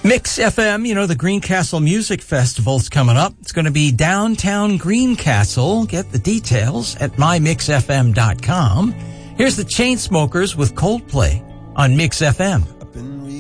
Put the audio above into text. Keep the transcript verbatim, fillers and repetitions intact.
Mix F M, you know, the Greencastle Music Festival's coming up. It's going to be downtown Greencastle. Get the details at my mix f m dot com. Here's the Chainsmokers with Coldplay on Mix F M.